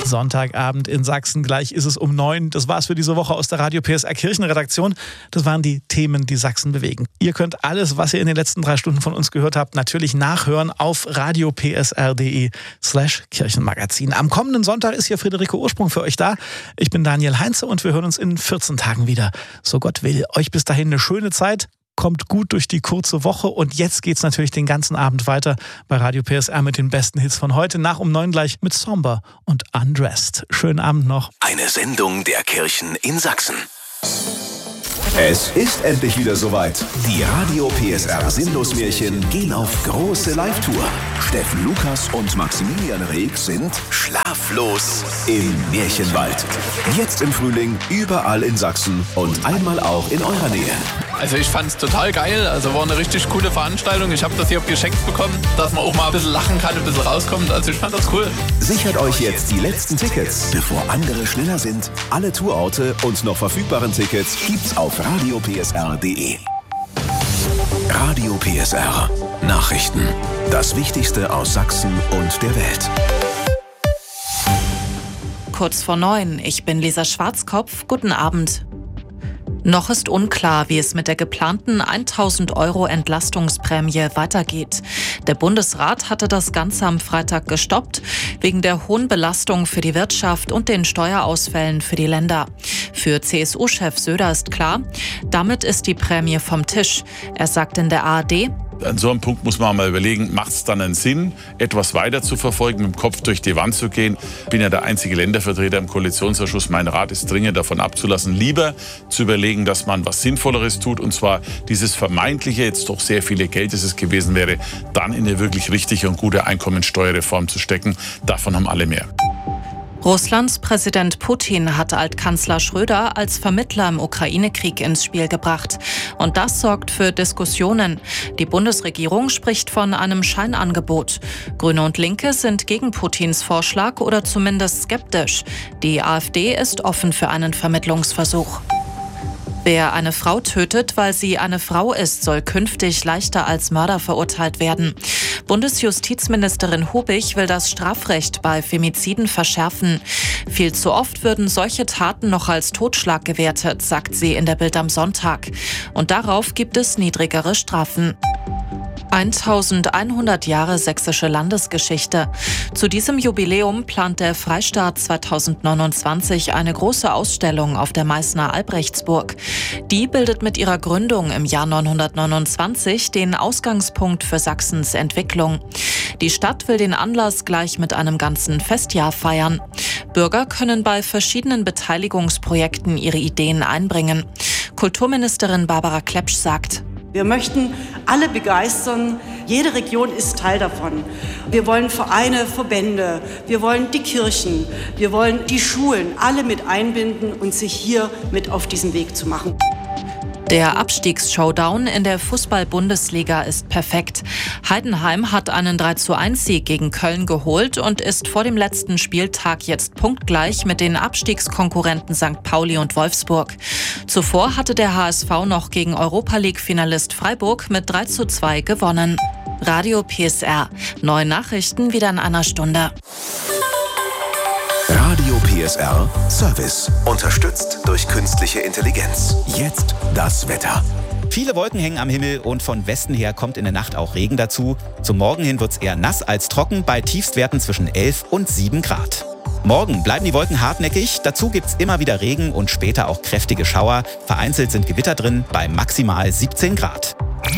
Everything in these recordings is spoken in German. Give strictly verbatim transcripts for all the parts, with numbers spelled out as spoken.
Sonntagabend in Sachsen. Gleich ist es um neun. Das war's für diese Woche aus der Radio P S R Kirchenredaktion. Das waren die Themen, die Sachsen bewegen. Ihr könnt alles, was ihr in den letzten drei Stunden von uns gehört habt, natürlich nachhören auf radiopsr.de slash Kirchenmagazin. Am kommenden Sonntag ist hier Friederike Ursprung für euch da. Ich bin Daniel Heinze und wir hören uns in vierzehn Tagen wieder. So Gott will. Euch bis dahin eine schöne Zeit. Kommt gut durch die kurze Woche und jetzt geht's natürlich den ganzen Abend weiter bei Radio P S R mit den besten Hits von heute. Nach um neun gleich mit Somber und Undressed. Schönen Abend noch. Eine Sendung der Kirchen in Sachsen. Es ist endlich wieder soweit. Die Radio P S R Sinnlosmärchen gehen auf große Live-Tour. Steffen Lukas und Maximilian Reg sind schlaflos im Märchenwald. Jetzt im Frühling überall in Sachsen und einmal auch in eurer Nähe. Also ich fand's total geil, also war eine richtig coole Veranstaltung. Ich habe das hier geschenkt bekommen, dass man auch mal ein bisschen lachen kann, ein bisschen rauskommt. Also ich fand das cool. Sichert euch jetzt die letzten Tickets, bevor andere schneller sind. Alle Tourorte und noch verfügbaren Tickets gibt's auf radio p s r punkt d e. Radio P S R. Nachrichten. Das Wichtigste aus Sachsen und der Welt. Kurz vor neun. Ich bin Lisa Schwarzkopf. Guten Abend. Noch ist unklar, wie es mit der geplanten tausend Euro Entlastungsprämie weitergeht. Der Bundesrat hatte das Ganze am Freitag gestoppt, wegen der hohen Belastung für die Wirtschaft und den Steuerausfällen für die Länder. Für C S U-Chef Söder ist klar, damit ist die Prämie vom Tisch. Er sagt in der A R D: An so einem Punkt muss man mal überlegen, macht es dann einen Sinn, etwas weiter zu verfolgen, mit dem Kopf durch die Wand zu gehen? Ich bin ja der einzige Ländervertreter im Koalitionsausschuss. Mein Rat ist dringend davon abzulassen, lieber zu überlegen, dass man was Sinnvolleres tut, und zwar dieses vermeintliche, jetzt doch sehr viele Geld, das es gewesen wäre, dann in eine wirklich richtige und gute Einkommensteuerreform zu stecken. Davon haben alle mehr. Russlands Präsident Putin hat Altkanzler Schröder als Vermittler im Ukraine-Krieg ins Spiel gebracht. Und das sorgt für Diskussionen. Die Bundesregierung spricht von einem Scheinangebot. Grüne und Linke sind gegen Putins Vorschlag oder zumindest skeptisch. Die AfD ist offen für einen Vermittlungsversuch. Wer eine Frau tötet, weil sie eine Frau ist, soll künftig leichter als Mörder verurteilt werden. Bundesjustizministerin Hubig will das Strafrecht bei Femiziden verschärfen. Viel zu oft würden solche Taten noch als Totschlag gewertet, sagt sie in der Bild am Sonntag. Und darauf gibt es niedrigere Strafen. eintausendeinhundert Jahre sächsische Landesgeschichte. Zu diesem Jubiläum plant der Freistaat zweitausendneunundzwanzig eine große Ausstellung auf der Meißner Albrechtsburg. Die bildet mit ihrer Gründung im Jahr neunhundertneunundzwanzig den Ausgangspunkt für Sachsens Entwicklung. Die Stadt will den Anlass gleich mit einem ganzen Festjahr feiern. Bürger können bei verschiedenen Beteiligungsprojekten ihre Ideen einbringen. Kulturministerin Barbara Klepsch sagt: Wir möchten alle begeistern. Jede Region ist Teil davon. Wir wollen Vereine, Verbände, wir wollen die Kirchen, wir wollen die Schulen, alle mit einbinden und sich hier mit auf diesen Weg zu machen. Der Abstiegsshowdown in der Fußball-Bundesliga ist perfekt. Heidenheim hat einen drei zu eins Sieg gegen Köln geholt und ist vor dem letzten Spieltag jetzt punktgleich mit den Abstiegskonkurrenten Sankt Pauli und Wolfsburg. Zuvor hatte der H S V noch gegen Europa-League-Finalist Freiburg mit drei zu zwei gewonnen. Radio P S R. Neue Nachrichten wieder in einer Stunde. Radio P S R Service. Unterstützt durch künstliche Intelligenz. Jetzt das Wetter. Viele Wolken hängen am Himmel und von Westen her kommt in der Nacht auch Regen dazu. Zum Morgen hin wird es eher nass als trocken bei Tiefstwerten zwischen elf und sieben Grad. Morgen bleiben die Wolken hartnäckig, dazu gibt's immer wieder Regen und später auch kräftige Schauer. Vereinzelt sind Gewitter drin bei maximal siebzehn Grad.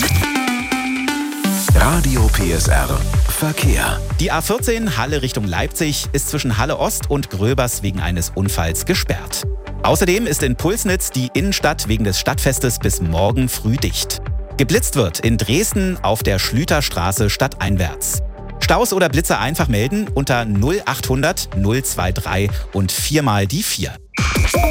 Radio P S R Verkehr. Die A vierzehn Halle Richtung Leipzig ist zwischen Halle Ost und Gröbers wegen eines Unfalls gesperrt. Außerdem ist in Pulsnitz die Innenstadt wegen des Stadtfestes bis morgen früh dicht. Geblitzt wird in Dresden auf der Schlüterstraße stadteinwärts. Staus oder Blitzer einfach melden unter null achthundert null drei drei und viermal die vier.